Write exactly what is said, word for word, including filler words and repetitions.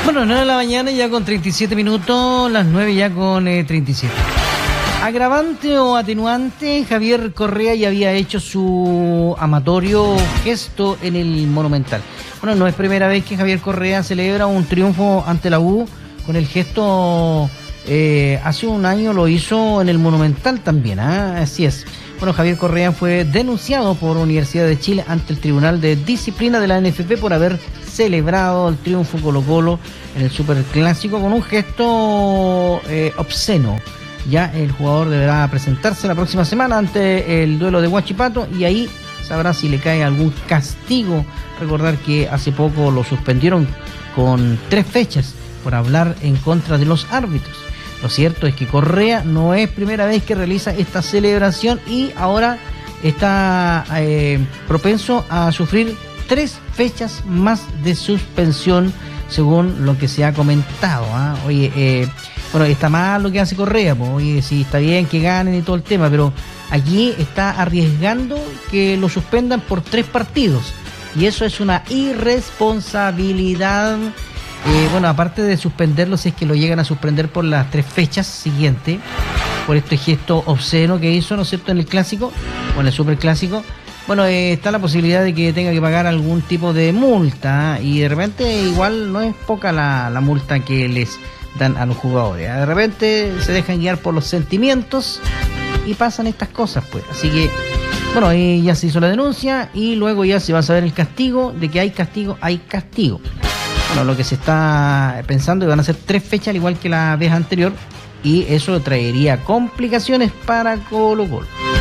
Bueno, nueve de la mañana ya con treinta y siete minutos, las nueve ya con eh, treinta y siete. Agravante o atenuante, Javier Correa ya había hecho su amatorio gesto en el Monumental. Bueno, no es primera vez que Javier Correa celebra un triunfo ante la U con el gesto, eh, hace un año lo hizo en el Monumental también, ¿eh? Así es. Bueno, Javier Correa fue denunciado por Universidad de Chile ante el Tribunal de Disciplina de la N F P por haber celebrado el triunfo Colo-Colo en el Superclásico con un gesto eh, obsceno. Ya el jugador deberá presentarse la próxima semana ante el duelo de Huachipato y ahí sabrá si le cae algún castigo. Recordar que hace poco lo suspendieron con tres fechas por hablar en contra de los árbitros. Lo cierto es que Correa no es primera vez que realiza esta celebración y ahora está eh, propenso a sufrir tres fechas más de suspensión, según lo que se ha comentado. ¿eh? Oye, eh, bueno, está mal lo que hace Correa, pues, oye, sí, está bien que ganen y todo el tema, pero aquí está arriesgando que lo suspendan por tres partidos y eso es una irresponsabilidad. Eh, bueno, aparte de suspenderlo, si es que lo llegan a suspender por las tres fechas siguientes, por este gesto obsceno que hizo, ¿no es cierto?, en el clásico, o en el superclásico, bueno, eh, está la posibilidad de que tenga que pagar algún tipo de multa, ¿eh? Y de repente igual no es poca la, la multa que les dan a los jugadores, ¿eh? De repente se dejan guiar por los sentimientos y pasan estas cosas, pues, así que, bueno, ahí ya se hizo la denuncia y luego ya se va a saber el castigo. De que hay castigo, hay castigo. Bueno, lo que se está pensando es que van a ser tres fechas al igual que la vez anterior y eso traería complicaciones para Colo-Colo.